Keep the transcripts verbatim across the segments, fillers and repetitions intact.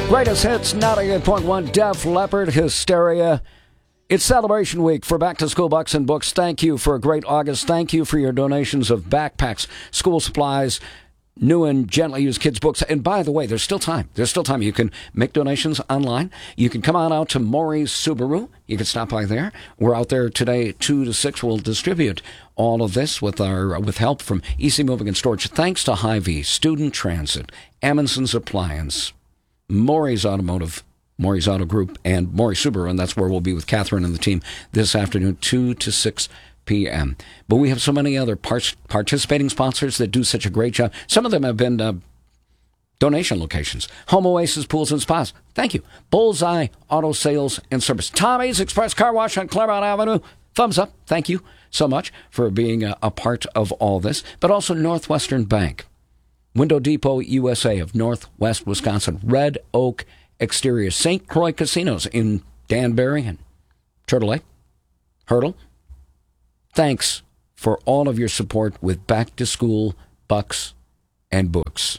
Greatest hits, ninety-eight point one, Def Leppard, Hysteria. It's Celebration Week for Back to School Bucks and Books. Thank you for a great August. Thank you for your donations of backpacks, school supplies, new and gently used kids' books. And by the way, there's still time. There's still time. You can make donations online. You can come on out to Maury's Subaru. You can stop by there. We're out there today, two to six. We'll distribute all of this with our with help from E C Moving and Storage. Thanks to Hy-Vee, Student Transit, Amundsen's Appliance, Maury's Automotive, Maury's Auto Group, and Maury Subaru, and that's where we'll be with Catherine and the team this afternoon, two to six p.m. But we have so many other par- participating sponsors that do such a great job. Some of them have been uh, donation locations. Home Oasis Pools and Spas, thank you. Bullseye Auto Sales and Service. Tommy's Express Car Wash on Claremont Avenue, thumbs up. Thank you so much for being a, a part of all this. But also Northwestern Bank, Window Depot U S A of Northwest Wisconsin, Red Oak Exterior, Saint Croix Casinos in Danbury and Turtle Lake, Hurdle. Thanks for all of your support with Back to School Bucks and Books.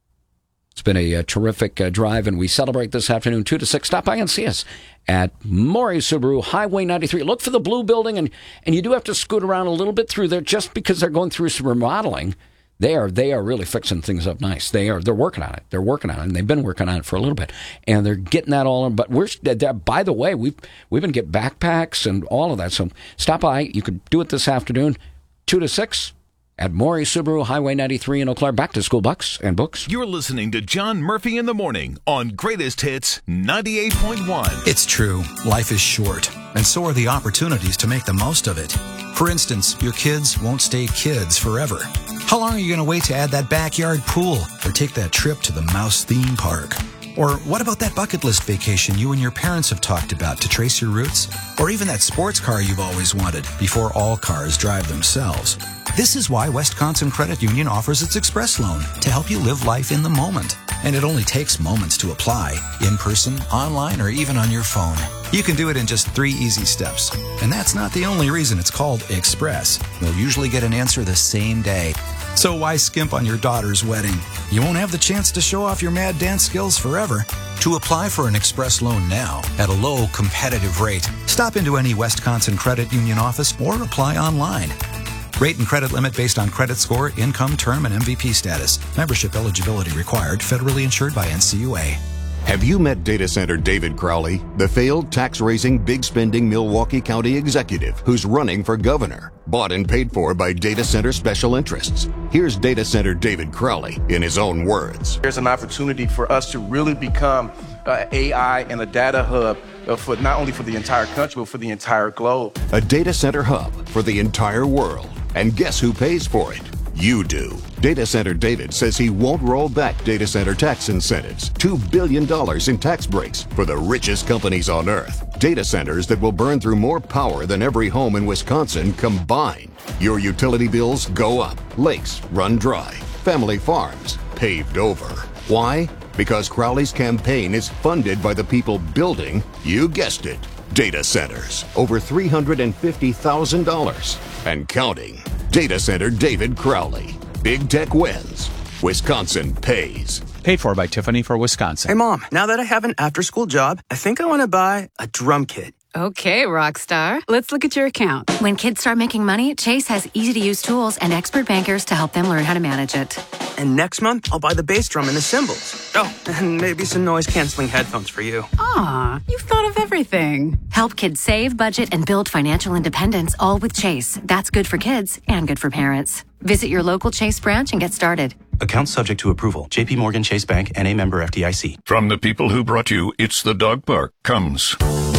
It's been a, a terrific uh, drive, and we celebrate this afternoon, two to six. Stop by and see us at Maury Subaru, Highway ninety-three. Look for the blue building, and, and you do have to scoot around a little bit through there just because they're going through some remodeling. They are they are really fixing things up nice. They are they're working on it. They're working on it, and they've been working on it for a little bit, and they're getting that all in. But we're by the way, we've we've been getting backpacks and all of that. So stop by. You could do it this afternoon, two to six, at Maury Subaru, Highway ninety-three in Eau Claire. Back to School Bucks and Books. You're listening to John Murphy in the Morning on Greatest Hits ninety-eight point one. It's true. Life is short, and so are the opportunities to make the most of it. For instance, your kids won't stay kids forever. How long are you going to wait to add that backyard pool or take that trip to the Mouse theme park? Or what about that bucket list vacation you and your parents have talked about to trace your roots? Or even that sports car you've always wanted before all cars drive themselves? This is why Wisconsin Credit Union offers its Express Loan to help you live life in the moment. And it only takes moments to apply, in person, online, or even on your phone. You can do it in just three easy steps. And that's not the only reason it's called Express. You'll usually get an answer the same day. So why skimp on your daughter's wedding? You won't have the chance to show off your mad dance skills forever. To apply for an Express Loan now at a low, competitive rate, stop into any Wisconsin Credit Union office or apply online. Rate and credit limit based on credit score, income, term, and M V P status. Membership eligibility required. Federally insured by N C U A. Have you met data center David Crowley, the failed tax-raising, big-spending Milwaukee County executive who's running for governor, bought and paid for by data center special interests? Here's data center David Crowley in his own words. There's an opportunity for us to really become uh, A I and a data hub uh, for not only for the entire country, but for the entire globe. A data center hub for the entire world. And guess who pays for it? You do. Data Center David says he won't roll back data center tax incentives. two billion dollars in tax breaks for the richest companies on earth. Data centers that will burn through more power than every home in Wisconsin combined. Your utility bills go up. Lakes run dry. Family farms paved over. Why? Because Crowley's campaign is funded by the people building, you guessed it, data centers. Over three hundred fifty thousand dollars and counting. Data Center David Crowley. Big tech wins. Wisconsin pays. Paid for by Tiffany for Wisconsin. Hey, Mom, now that I have an after-school job, I think I want to buy a drum kit. Okay, Rockstar. Let's look at your account. When kids start making money, Chase has easy-to-use tools and expert bankers to help them learn how to manage it. And next month, I'll buy the bass drum and the cymbals. Oh, and maybe some noise-canceling headphones for you. Aw, you've thought of everything. Help kids save, budget, and build financial independence, all with Chase. That's good for kids and good for parents. Visit your local Chase branch and get started. Account subject to approval. J P Morgan Chase Bank, N A member F D I C. From the people who brought you It's the Dog Park comes...